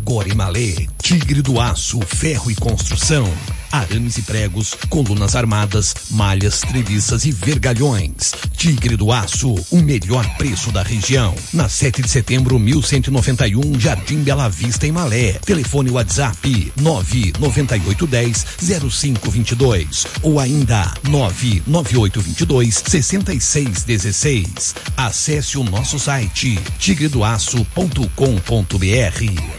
Agora em Malé, Tigre do Aço, Ferro e Construção. Arames e pregos, colunas armadas, malhas, treliças e vergalhões. Tigre do Aço, o melhor preço da região. Na 7 de setembro, 1191, Jardim Bela Vista, em Malé. Telefone WhatsApp 99810-0522 ou ainda 99822-6616. Acesse o nosso site tigredoaço.com.br.